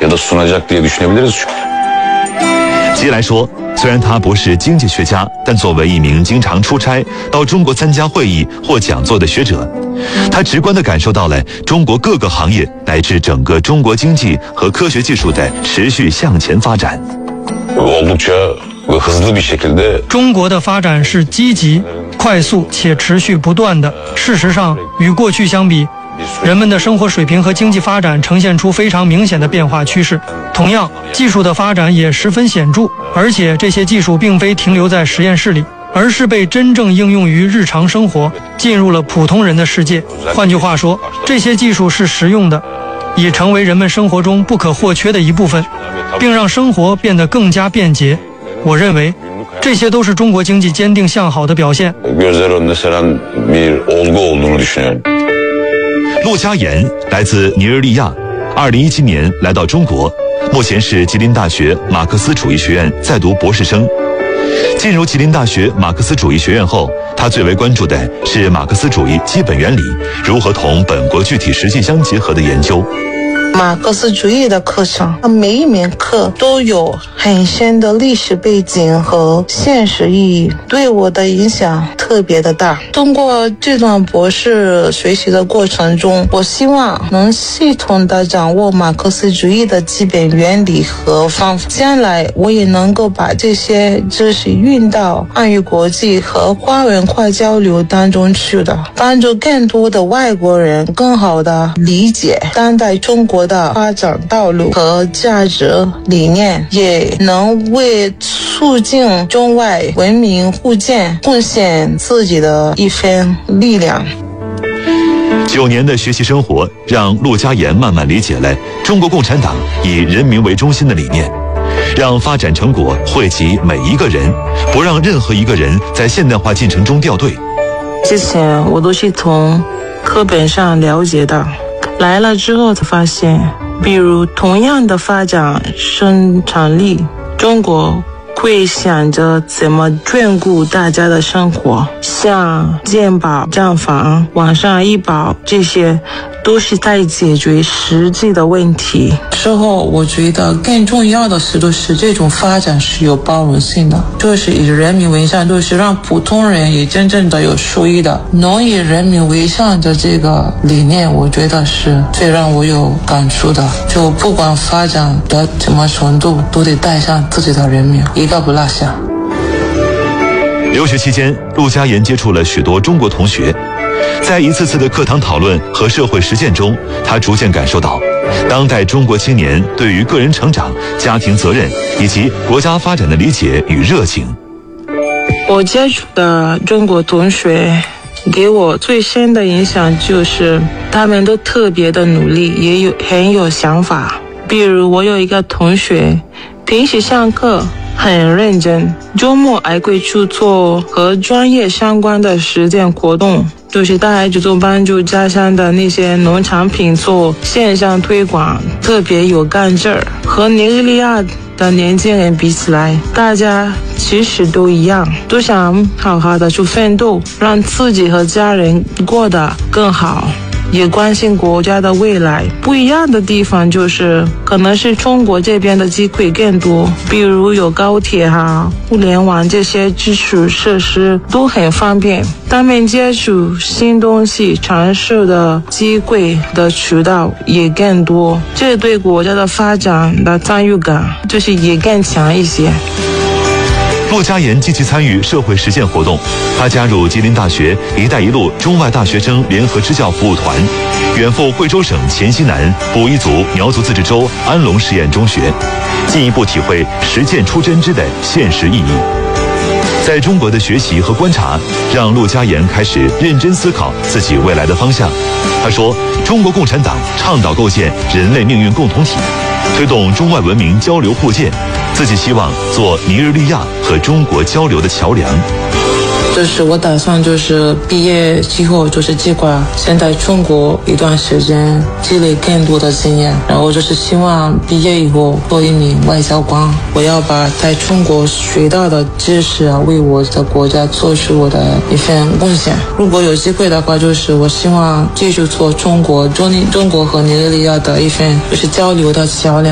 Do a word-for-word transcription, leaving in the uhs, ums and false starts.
ya da sunacak diye düşünebiliriz çünkü. 吉来说，虽然他不是经济学家，但作为一名经常出差到中国参加会议或讲座的学者，他直观地感受到了中国各个行业乃至整个中国经济和科学技术的持续向前发展。 Oldukça hızlı bir şekilde 中国的发展是积极、快速且持续不断的。事实上，与过去相比，人们的生活水平和经济发展呈现出非常明显的变化趋势。同样，技术的发展也十分显著，而且这些技术并非停留在实验室里，而是被真正应用于日常生活，进入了普通人的世界。换句话说，这些技术是实用的，已成为人们生活中不可或缺的一部分，并让生活变得更加便捷。我认为，这些都是中国经济坚定向好的表现。 gözler önüne seren bir olgu olduğunu düşünüyorum. 陆家言来自尼日利亚，二零一七年来到中国，目前是吉林大学马克思主义学院在读博士生。进入吉林大学马克思主义学院后，他最为关注的是马克思主义基本原理如何同本国具体实际相结合的研究。 马克思主义的课程，每一门课都有很深的历史背景和现实意义，对我的影响特别的大。通过这段博士学习的过程中，我希望能系统的掌握马克思主义的基本原理和方法，将来我也能够把这些知识运到汉语国际和跨文化交流当中去的，帮助更多的外国人更好的理解当代中国的发展道路和价值理念，也能为促进中外文明互鉴贡献自己的一份力量。 九年的学习生活让陆家言慢慢理解了中国共产党以人民为中心的理念，让发展成果惠及每一个人，不让任何一个人在现代化进程中掉队。 之前我都是从课本上了解的，来了之后才发现，比如同样的发展生产力，中国会想着怎么眷顾大家的生活，像健保、账房、网上医保，这些都是在解决实际的问题。之后我觉得更重要的是，就是这种发展是有包容性的，就是以人民为上，就是让普通人也真正的有受益的，能以人民为上的这个理念，我觉得是最让我有感触的。就不管发展的什么程度，都得带上自己的人民，一个不落下。 留学期间，陆家言接触了许多中国同学，在一次次的课堂讨论和社会实践中，他逐渐感受到当代中国青年对于个人成长、家庭责任以及国家发展的理解与热情。 我接触的中国同学给我最深的影响就是他们都特别的努力，也有很有想法。比如我有一个同学，平时上课很认真，周末还会去做和专业相关的实践活动，就是他还主动帮助家乡的那些农产品做线上推广，特别有干劲儿。和尼日利亚的年轻人比起来，大家其实都一样，都想好好的去奋斗，让自己和家人过得更好，也关心国家的未来。不一样的地方就是可能是中国这边的机会更多，比如有高铁啊、互联网这些基础设施都很方便，他们接触新东西尝试的机会的渠道也更多，这对国家的发展的参与感就是也更强一些。 陆家言积极参与社会实践活动，他加入吉林大学“一带一路”中外大学生联合支教服务团，远赴惠州省黔西南布依族苗族自治州安龙实验中学，进一步体会实践出真知的现实意义。在中国的学习和观察，让陆家言开始认真思考自己未来的方向。他说，中国共产党倡导构建人类命运共同体，推动中外文明交流互鉴，自己希望做尼日利亚和中国交流的桥梁。 就是我打算就是毕业之后就是计划先在中国一段时间积累更多的经验，然后就是希望毕业以后做一名外交官，我要把在中国学到的知识啊，为我的国家做出我的一份贡献。如果有机会的话，就是我希望继续做中国中中国和尼日利亚的一份就是交流的桥梁。